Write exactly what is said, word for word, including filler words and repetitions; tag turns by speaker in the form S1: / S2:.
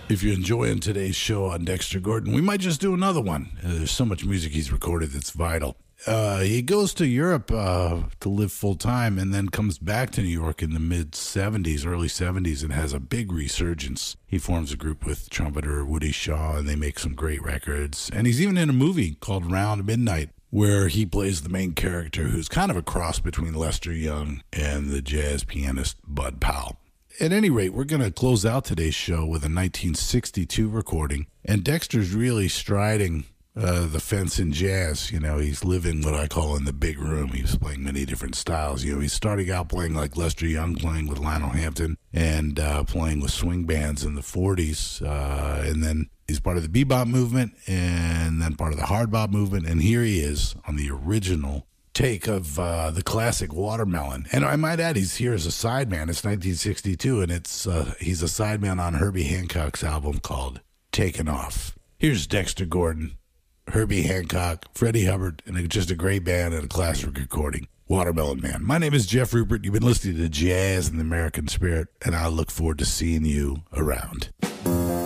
S1: If you're enjoying today's show on Dexter Gordon, we might just do another one. Uh, there's so much music he's recorded that's vital. Uh, he goes to Europe uh, to live full time and then comes back to New York in the mid seventies, early seventies, and has a big resurgence. He forms a group with trumpeter Woody Shaw, and they make some great records. And he's even in a movie called Round Midnight, where he plays the main character, who's kind of a cross between Lester Young and the jazz pianist Bud Powell. At any rate, we're going to close out today's show with a nineteen sixty-two recording, and Dexter's really striding uh, the fence in jazz. You know, he's living what I call in the big room. He's playing many different styles. You know, he's starting out playing like Lester Young, playing with Lionel Hampton, and uh, playing with swing bands in the forties, uh, and then he's part of the bebop movement, and then part of the hard bop movement, and here he is on the original take of uh, the classic Watermelon. And I might add, he's here as a sideman. It's nineteen sixty-two, and it's uh, he's a sideman on Herbie Hancock's album called Taken Off. Here's Dexter Gordon, Herbie Hancock, Freddie Hubbard, and just a great band and a classic recording, Watermelon Man. My name is Jeff Rupert. You've been listening to Jazz in the American Spirit, and I look forward to seeing you around.